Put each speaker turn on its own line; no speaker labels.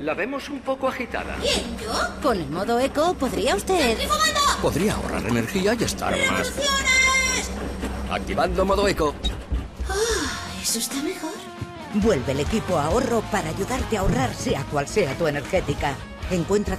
La vemos un poco agitada.
¿Quién, yo?
Con el modo eco podría usted...
¡Centrifugando!
Podría ahorrar energía y estar más...
¡Revoluciones!
Activando modo eco.
Eso está mejor.
Vuelve el equipo ahorro para ayudarte a ahorrar sea cual sea tu energética. Encuentra